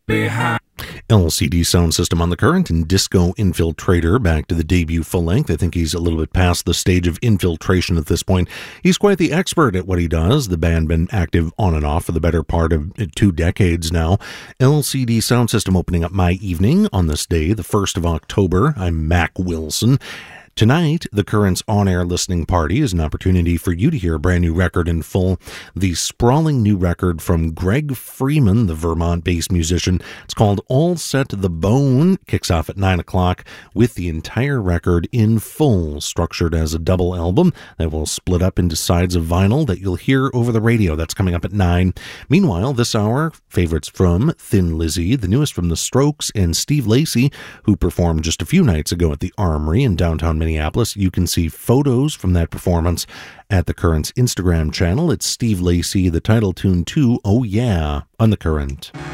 LCD Sound System on the Current and Disco Infiltrator back to the debut full length. I think he's a little bit past the stage of infiltration at this point. He's quite the expert at what he does. The band been active on and off for the better part of 2 decades now. LCD Sound System opening up my evening on this day, the 1st of October. I'm Mac Wilson. Tonight, the Current's on-air listening party is an opportunity for you to hear a brand new record in full. The sprawling new record from Greg Freeman, the Vermont-based musician. It's called All Set the Bone. Kicks off at 9 o'clock with the entire record in full, structured as a double album that will split up into sides of vinyl that you'll hear over the radio. That's coming up at 9. Meanwhile, this hour, favorites from Thin Lizzy, the newest from The Strokes, and Steve Lacy, who performed just a few nights ago at the Armory in downtown Minneapolis. You can see photos from that performance at the Current's Instagram channel. It's Steve Lacy, the title tune to Oh Yeah on the Current.